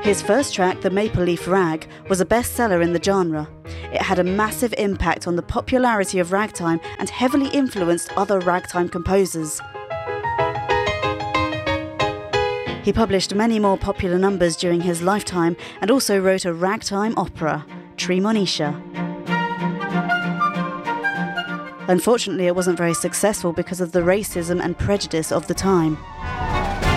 His first track, The Maple Leaf Rag, was a bestseller in the genre. It had a massive impact on the popularity of ragtime and heavily influenced other ragtime composers. He published many more popular numbers during his lifetime and also wrote a ragtime opera, Treemonisha. Unfortunately, it wasn't very successful because of the racism and prejudice of the time.